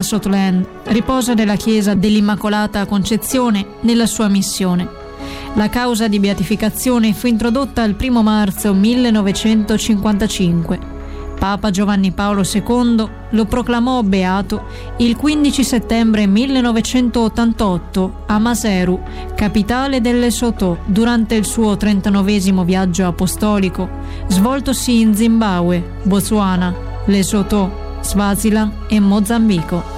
Lesotho-land riposa nella chiesa dell'Immacolata Concezione nella sua missione. La causa di beatificazione fu introdotta il 1 marzo 1955. Papa Giovanni Paolo II lo proclamò beato il 15 settembre 1988 a Maseru, capitale del Lesotho, durante il suo 39esimo viaggio apostolico, svoltosi in Zimbabwe, Botswana, Lesotho, Swaziland e Mozambico.